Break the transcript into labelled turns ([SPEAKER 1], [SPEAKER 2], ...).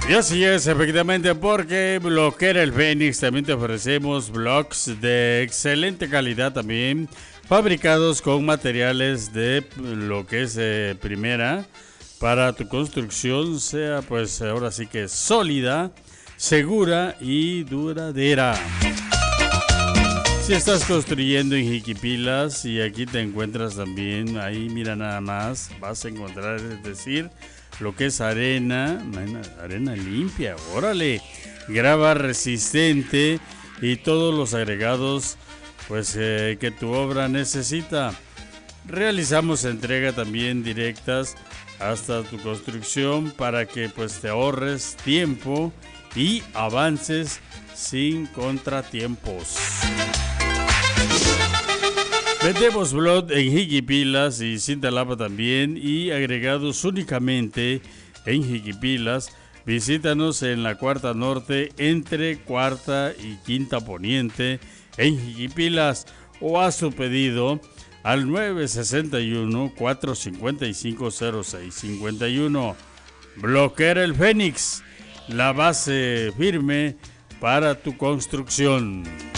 [SPEAKER 1] Y así es, efectivamente, porque Bloquera el Fénix también te ofrecemos blocks de excelente calidad también, fabricados con materiales de lo que es primera, para tu construcción sea pues ahora sí que sólida, segura y duradera. Si estás construyendo en Jiquipilas y aquí te encuentras también, ahí mira nada más, vas a encontrar, es decir, lo que es arena limpia, órale, grava resistente y todos los agregados pues que tu obra necesita. Realizamos entrega también directas hasta tu construcción para que pues te ahorres tiempo y avances sin contratiempos. Vendemos blot en Jiquipilas y Cintalapa también y agregados únicamente en Jiquipilas. Visítanos en la Cuarta Norte entre Cuarta y Quinta Poniente en Jiquipilas o haz tu pedido al 961-455-0651. Bloquera el Fénix, la base firme para tu construcción.